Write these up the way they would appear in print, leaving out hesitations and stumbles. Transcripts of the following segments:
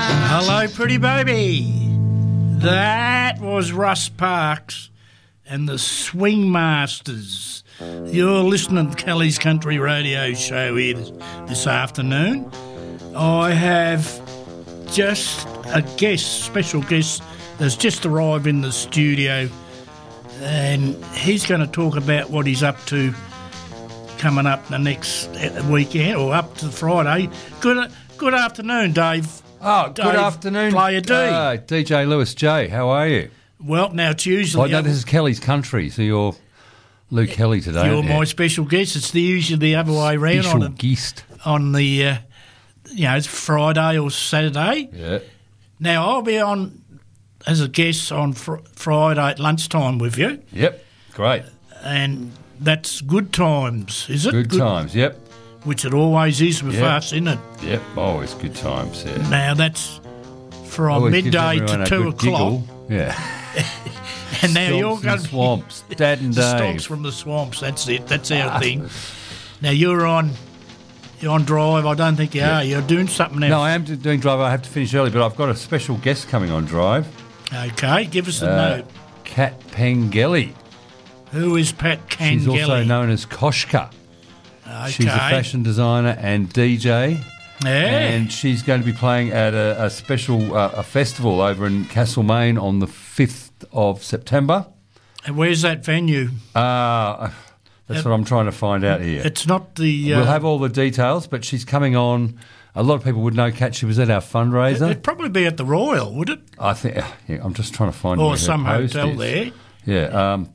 Hello, pretty baby. That was Russ Parks and the Swing Masters. You're listening to Kelly's Country Radio Show here this afternoon. I have just a guest, special guest, that's just arrived in the studio, and he's going to talk about what he's up to coming up the next weekend, or up to Friday. Good afternoon, Dave. Oh, good Dave, afternoon. Player D. DJ Lewis J, how are you? Well, now it's usually... No, this is Kelly's Country, so you're Luke Kelly today. You're my special guest. It's usually the other way around special guest. On the, it's Friday or Saturday. Yeah. Now, I'll be on as a guest on Friday at lunchtime with you. Yep, great. And that's good times, is it? Good times, yep. Which it always is with us, isn't it? Yep, always good times, yeah. Now, that's from Always midday gives to 2 everyone a good o'clock. giggle. Yeah. And now you're Stomps going from the swamps, Dad and Dave. Stomps from the swamps, that's it. That's our thing. Now, you're on drive. I don't think you are. You're doing something else. No, I am doing drive. I have to finish early, but I've got a special guest coming on drive. Okay, give us a note. Kat Pengelly. Who is Pat Pengelly? She's also known as Koshka. Okay. She's a fashion designer and DJ. Yeah. And she's going to be playing at a special a festival over in Castlemaine on the 5th of September. And where's that venue? That's what I'm trying to find out here. It's not the... we'll have all the details, but she's coming on. A lot of people would know Kat. She was at our fundraiser. It'd probably be at the Royal, would it? I think. Yeah, I'm just trying to find Or where some her post hotel is. there. Yeah.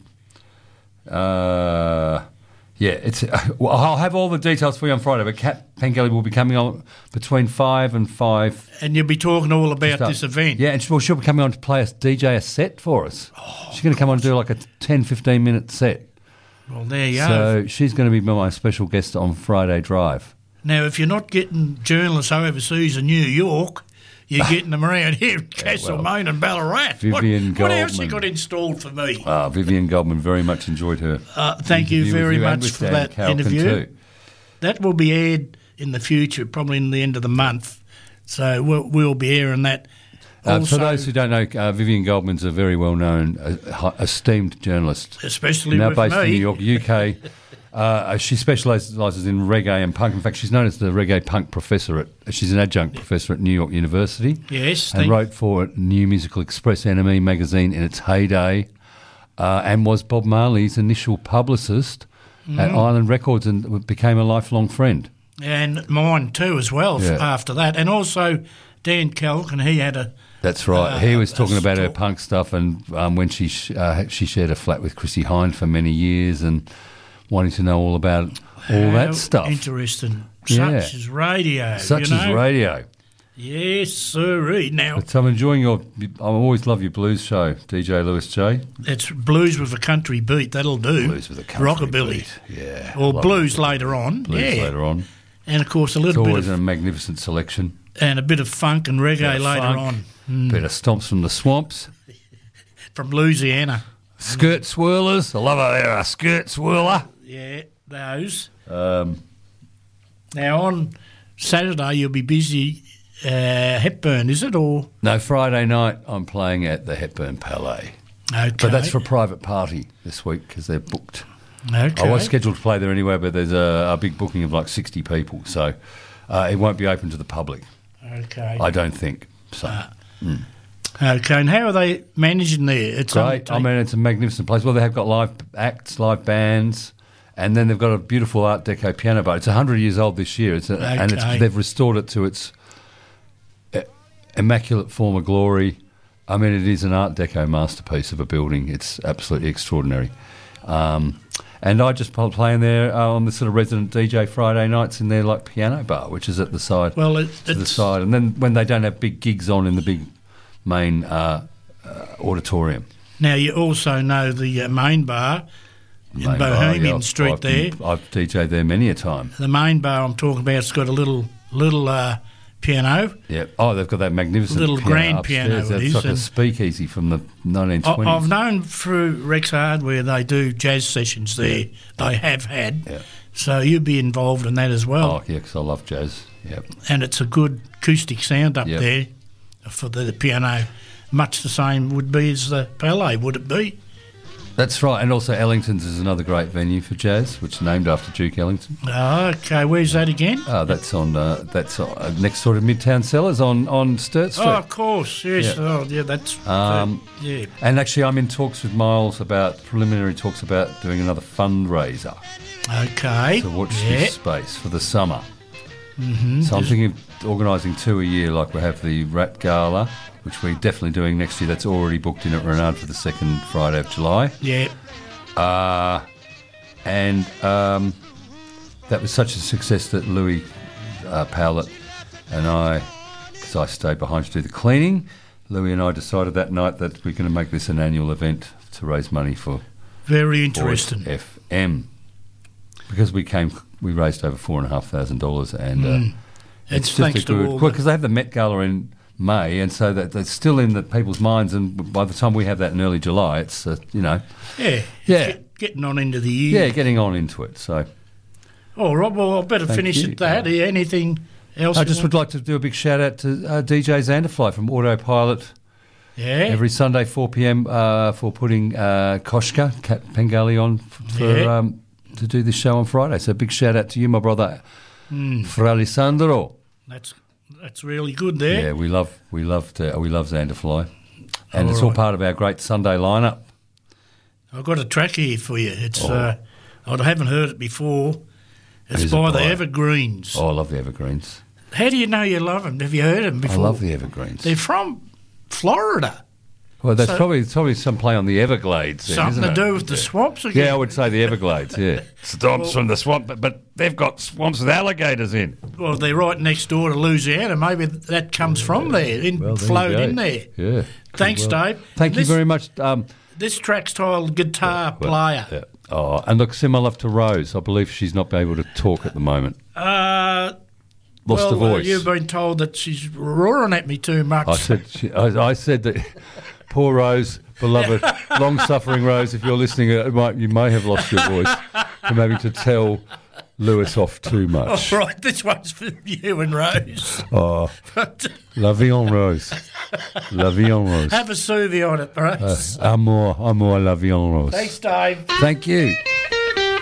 It's. Well, I'll have all the details for you on Friday. But Kat Pengelly will be coming on between 5 and 5. And you'll be talking all about this event. Yeah, and she'll be coming on to play DJ a set for us. She's going to come on and do like a 10, 15-minute set. Well, there you go. So she's going to be my special guest on Friday Drive. Now, if you're not getting journalists overseas in New York, you're getting them around here in Castlemaine and Ballarat. Vivian what else Goldman. you got installed for me? Vivian Goldman, very much enjoyed her. Thank you interview very with you and much with for Dan that Calkin interview. too. That will be aired in the future, probably in the end of the month. So we'll be airing that. For those who don't know, Vivian Goldman's a very well-known, esteemed journalist. Especially now with based me. in New York, UK. She specialises in reggae and punk. In fact, she's known as the reggae punk professor. She's an adjunct professor at New York University. Yes. And wrote for New Musical Express, NME magazine in its heyday, and was Bob Marley's initial publicist at Island Records, and became a lifelong friend. And mine too, as well. After that, and also Dan Calkin, he had a. That's right. He was talking about her punk stuff, and when she shared a flat with Chrissie Hynde for many years, and wanting to know all about all that stuff. Interesting. Yeah. Such is radio. Such is radio. Yes, sirree. Now, but I'm enjoying I always love your blues show, DJ Lewis J. It's blues with a country beat. That'll do. Blues with a country Rockabilly. beat. Yeah. Or blues later on. Blues later on. And of course a little it's bit always of a magnificent selection. And a bit of funk and reggae later on. Bit of stomps from the swamps. From Louisiana. Skirt swirlers. I love how they're a skirt swirler. Yeah, those. Now on Saturday you'll be busy. Hepburn, is it, or no? Friday night I'm playing at the Hepburn Palais. Okay, but that's for a private party this week because they're booked. Okay, I was scheduled to play there anyway, but there's a big booking of like 60 people, so it won't be open to the public. Okay, I don't think so. Okay, and how are they managing there? It's great. I mean, it's a magnificent place. Well, they have got live acts, live bands. And then they've got a beautiful Art Deco piano bar. It's 100 years old this year, and they've restored it to its immaculate former glory. I mean, it is an Art Deco masterpiece of a building. It's absolutely extraordinary. And I just play in there on the sort of resident DJ Friday nights in their like piano bar, which is at the side. Well, to the side, and then when they don't have big gigs on in the big main auditorium. Now you also know the main bar. In Bohemian Street I've DJ'd there many a time. The main bar I'm talking about has got a little piano. Yeah. Oh, they've got that magnificent little piano grand upstairs. piano. It's like a speakeasy from the 1920s. I've known through Rex Hardware they do jazz sessions there. Yeah. They have had. Yeah. So you'd be involved in that as well. Oh, yeah, because I love jazz. Yep. And it's a good acoustic sound up there. for the piano, much the same would be as the Palais, would it be? That's right, and also Ellington's is another great venue for jazz, which is named after Duke Ellington. Okay, where's that again? That's next door to Midtown Cellars on Sturt Street. Oh, of course, yes. Yeah. Oh, yeah, that's yeah. And actually, I'm in talks with Miles preliminary talks about doing another fundraiser. Okay. To watch this space for the summer. Mm-hmm. So I'm thinking of organising 2 a year, like we have the Rat Gala, which we're definitely doing next year. That's already booked in at Renard for the second Friday of July. Yeah. And that was such a success that Louis Powlett and I, because I stayed behind to do the cleaning, Louis and I decided that night that we're going to make this an annual event to raise money for Very interesting. Voice FM. Because we raised over $4,500 and it's just thanks a good... to all because they have the Met Gala in May, and so that's still in the people's minds, and by the time we have that in early July, it's, Yeah. Getting on into the year. Yeah, getting on into it, so... Oh, Rob, well, I better finish at that. Anything else? I just would like to do a big shout-out to DJ Xanderfly from Autopilot. Yeah. Every Sunday, 4 p.m, for putting Koshka, Kat Pengali on to do this show on Friday. So big shout-out to you, my brother, for Alessandro. That's really good there. Yeah, we love Xanderfly, and it's all part of our great Sunday lineup. I've got a track here for you. It's I haven't heard it before. It's by the Evergreens. Oh, I love the Evergreens. How do you know you love them? Have you heard them before? I love the Evergreens. They're from Florida. Well, that's probably some play on the Everglades. Something to do with the swamps again. Yeah, I would say the Everglades, yeah. Swamps from the swamp, but they've got swamps with alligators in. Well, they're right next door to Louisiana. Maybe that comes from there, flowed in there. Yeah. Thanks, Dave. Thank you very much. This track's titled Guitar Player. Yeah. Oh, and look, similar love to Rose. I believe she's not able to talk at the moment. Lost the voice. You've been told that she's roaring at me too much. I said that poor Rose, beloved, long-suffering Rose, if you're listening, you may have lost your voice from having to tell Lewis off too much. All right, this one's for you and Rose. Oh, la vie en rose. La vie en rose. Have a smoothie on it, Rose. Amor, la vie en rose. Thanks, Dave. Thank you.